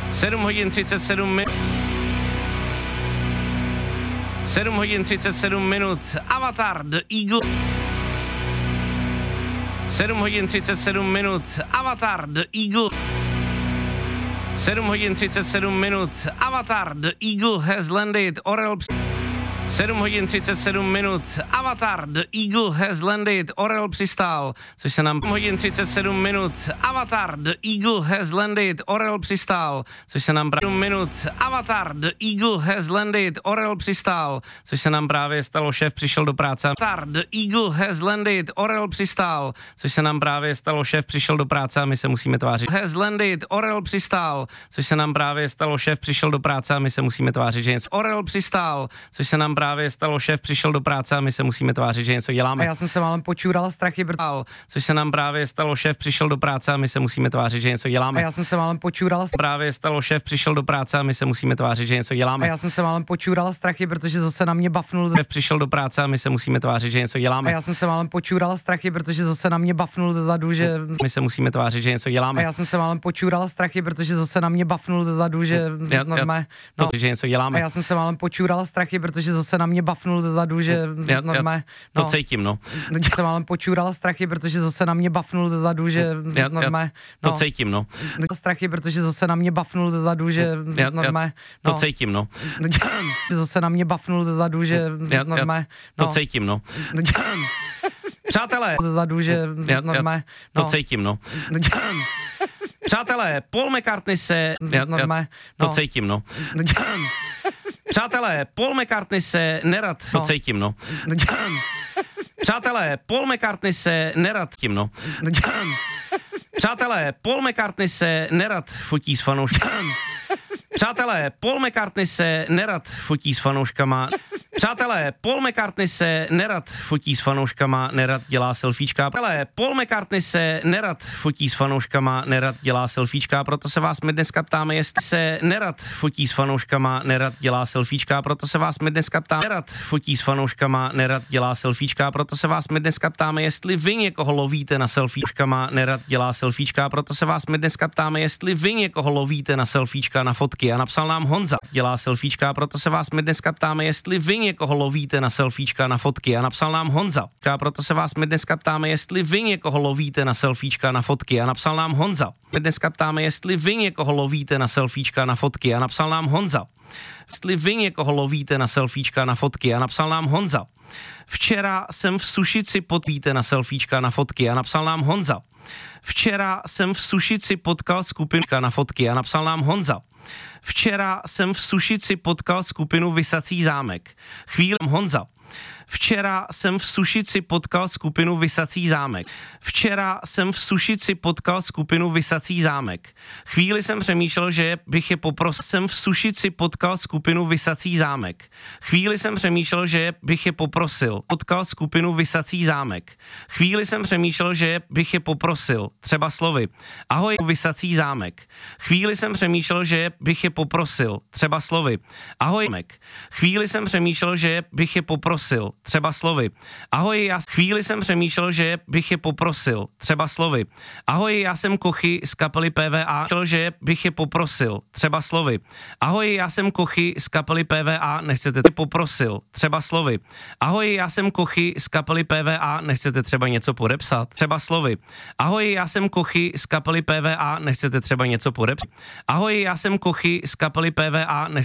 7 hodin 37 minut. 7 hodin 37 minut. Avatar The Eagle. 7 hodin 37 minut. Avatar The Eagle. 7 hodin 37 minut. Avatar The Eagle has landed. Orel 7 hodin 37 minut. Avatar The Eagle has landed. Orel přistál, což se nám 7 hodin 37 minut. Avatar The Eagle has landed. Orel přistál, což se nám 7 minut. Avatar The Eagle has landed. Orel přistál, což se nám právě stalo. Šéf přišel do práce. Avatar The Eagle has landed. Orel přistál, což se nám právě stalo. Šéf přišel do práce a my se musíme tvářit. Has landed. Orel přistál, což se nám právě stalo. Šéf přišel do práce a my se musíme tvářit, že něco. Orel přistál, což se nám právě stalo. Šéf přišel do práce a my se musíme tvářit, že něco děláme. A já jsem se málem počůrala strachy, což se nám právě stalo. Šéf přišel do práce a my se musíme tvářit, že něco děláme. A já jsem se málem počůrala právě stalo. Šéf přišel do práce a my se musíme tvářit, že něco děláme. A já jsem se málem počůrala strachy, protože zase na mě bafnul. Šéf přišel do práce a my se musíme tvářit, že něco děláme. A já jsem se málem počůrala strachy, protože zase na mě bafnul ze zadu, že my se musíme tvářit, že něco děláme. A já jsem se málem počůrala strachy, protože zase na mě bafnul ze zadu, že normálně. No, že něco děláme. A já jsem se málem počůrala strachy, protože zase na mě bafnul ze zadu, že normálně. To cítím, no. Já jsem málem počůrala strachy, protože zase na mě bafnul ze zadu, že normálně. To cítím, no. Strachy, protože zase na mě bafnul ze zadu, že normálně. To cítím, no. Zase na mě bafnul ze zadu, že normálně. To cítím, no. Přátelé, ze zadu, že normálně. To cítím, no. Přátelé, Paul McCartney se normálně. To cítím, no. Přátelé, Paul McCartney se nerad to cítím, no. Přátelé, Paul McCartney se nerad tím, no. Přátelé, Paul McCartney se nerad fotí s fanouškama. Přátelé, Paul McCartney se nerad fotí s fanouškama. Přátelé, Paul McCartney se nerad fotí s fanouškama, nerad dělá selfiečka. Přátelé, Paul McCartney se nerad fotí s fanouškama, nerad dělá selfiečka, proto se vás my dneska ptáme, jestli se nerad fotí s fanouškama, nerad dělá selfiečka, proto se vás my dneska ptáme, nerad fotí s fanouškama, nerad dělá selfiečka, proto se vás my dneska ptáme, jestli vy někoho lovíte na selfiečkama, nerad dělá selfiečka, proto se vás my dneska ptáme, jestli vy někoho lovíte na selfiečka, na fotky. A napsal nám Honza, dělá selfiečka, proto se vás my dneska ptáme, jestli vy někoho lovíte na selfiečka, na fotky. A napsal nám Honza, proto se vás my dneska ptáme, jestli vy někoho lovíte na selfiečka, na fotky. A napsal nám Honza, my dneska ptáme, jestli vy někoho lovíte na selfiečka, na fotky. A napsal nám Honza, jestli vy někoho lovíte na selfiečka, na fotky. A napsal nám Honza, včera jsem v Sušici potvíte na selfiečka, na fotky. A napsal nám Honza, včera jsem v Sušici potkal skupinu na fotky. A napsal nám Honza, včera jsem v Sušici potkal skupinu Visací zámek. Chvíli Honza. Včera jsem v Sušici potkal skupinu Visací zámek. Včera jsem v Sušici potkal skupinu Visací zámek. Chvíli jsem přemýšlel, že bych je poprosil. Jsem v Sušici potkal skupinu Visací zámek. Chvíli jsem přemýšlel, že bych je poprosil. Potkal skupinu Visací zámek. Chvíli jsem přemýšlel, že bych je poprosil. Třeba slovy. Ahoj, Visací zámek. Chvíli jsem přemýšlel, že bych je poprosil. Třeba slovy. Ahoj, zámek. Chvíli jsem přemýšlel, že bych je poprosil. Třeba slovy. Ahoj, já chvíli jsem přemýšlel, že bych je poprosil. Třeba slovy. Ahoj, já jsem Kochy z kapely PVA. Že bych je poprosil. Třeba slovy. Ahoj, já jsem Kochy z kapely PVA. Nechcete ty poprosil. Třeba slovy. Ahoj, já jsem Kochy z kapely PVA. Nechcete třeba něco podepsat. Třeba slovy. Ahoj, já jsem Kochy z kapely PVA. Nechcete třeba něco podepsat. Ahoj, já jsem Kochy z kapely PVA.